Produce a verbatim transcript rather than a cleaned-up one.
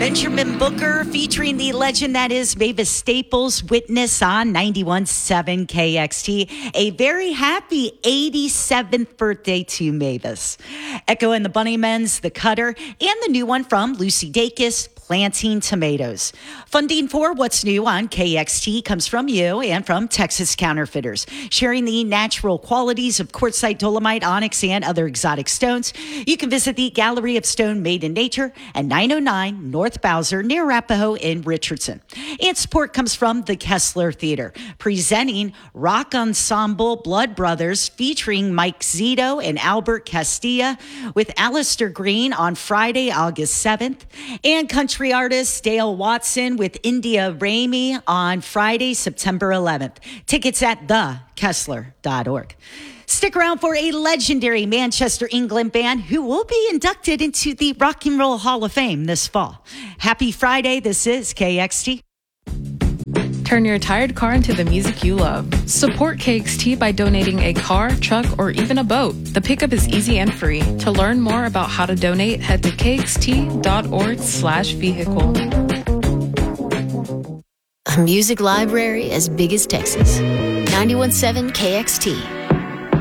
Benjamin Booker featuring the legend that is Mavis Staples, Witness on ninety-one point seven K X T. A very happy eighty-seventh birthday to Mavis. Echo and the Bunnymen's The Cutter, and the new one from Lucy Dacus, Planting Tomatoes. Funding for What's New on K X T comes from you and from Texas Counterfeiters, sharing the natural qualities of quartzite, dolomite, onyx, and other exotic stones. You can visit the Gallery of Stone Made in Nature at nine oh nine North Bowser near Arapahoe in Richardson. And support comes from the Kessler Theater, presenting rock ensemble Blood Brothers featuring Mike Zito and Albert Castilla with Alistair Green on Friday, August seventh, and country artist Dale Watson with India Ramey on Friday, September eleventh. Tickets at the kessler dot org. Stick around for a legendary Manchester, England band who will be inducted into the Rock and Roll Hall of Fame this fall. Happy Friday. This is K X T. Turn your tired car into the music you love. Support K X T by donating a car, truck, or even a boat. The pickup is easy and free. To learn more about how to donate, head to kxt.org slash vehicle. A music library as big as Texas. ninety-one point seven K X T.